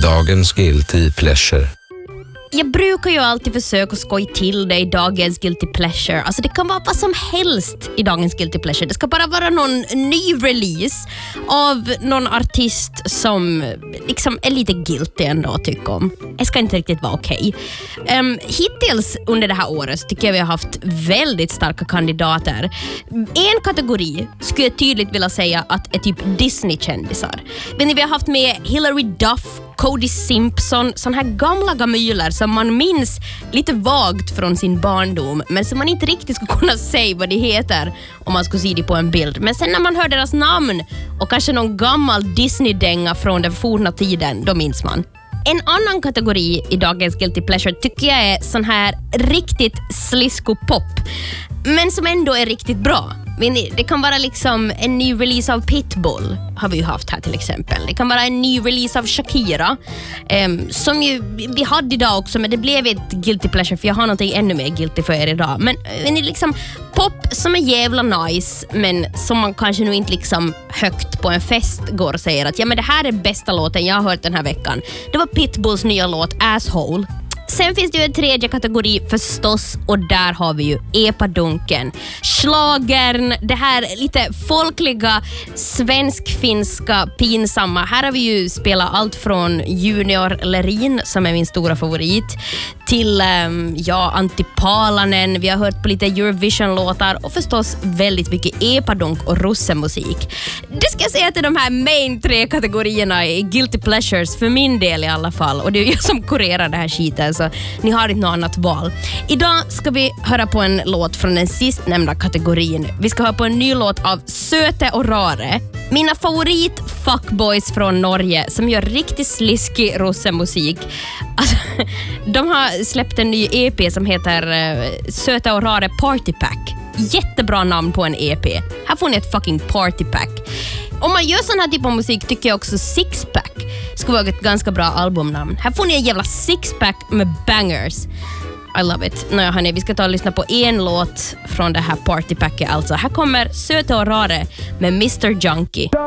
Dagens Guilty Pleasure. Jag brukar ju alltid försöka skoj till dig i dagens Guilty Pleasure. Alltså det kan vara vad som helst i dagens Guilty Pleasure. Det ska bara vara någon ny release av någon artist som liksom är lite guilty ändå att tycka om. Det ska inte riktigt vara okej. Hittills under det här året så tycker jag vi har haft väldigt starka kandidater. En kategori skulle jag tydligt vilja säga att är typ Disney-kändisar. Men vi har haft med Hilary Duff, Cody Simpson, sån här gamla gamyler som man minns lite vagt från sin barndom, men som man inte riktigt skulle kunna säga vad det heter om man skulle se det på en bild. Men sen när man hör deras namn och kanske någon gammal Disney-dänga från den forna tiden, då minns man. En annan kategori i dagens Guilty Pleasure tycker jag är sån här riktigt slisko-pop, men som ändå är riktigt bra. Men det kan vara liksom en ny release av Pitbull, har vi ju haft här till exempel. Det kan vara en ny release av Shakira, som ju vi hade idag också, men det blev ett guilty pleasure för jag har någonting ännu mer guilty för er idag. Men det är liksom pop som är jävla nice, men som man kanske nu inte liksom högt på en fest går och säger att ja, men det här är bästa låten jag har hört den här veckan. Det var Pitbulls nya låt Asshole. Sen finns det ju en tredje kategori förstås, och där har vi ju epadunken, schlagern, det här lite folkliga, svensk-finska, pinsamma. Här har vi ju spelat allt från Junior Lerin, som är min stora favorit, till Antipalanen. Vi har hört på lite Eurovision-låtar och förstås väldigt mycket epadunk och russemusik. Det ska jag säga till de här main 3 kategorierna i Guilty Pleasures för min del i alla fall. Och det är ju jag som kurerar det här skiten, så ni har inte något annat val. Idag ska vi höra på en låt från den sist nämnda kategorin. Vi ska höra på en ny låt av Söte och Rare. Mina favorit fuckboys från Norge som gör riktigt sliskig russemusik. Alltså, de har släppt en ny EP som heter Söta och Rare Party Pack. Jättebra namn på en EP. Här får ni ett fucking party pack. Om man gör sån här typ av musik tycker jag också Sixpack skulle vara ett ganska bra albumnamn. Här får ni en jävla sixpack med bangers. I love it. Nåja hörni, vi ska ta och lyssna på en låt från det här partypacket alltså. Här kommer Söta och Rare med Mr. Junkie.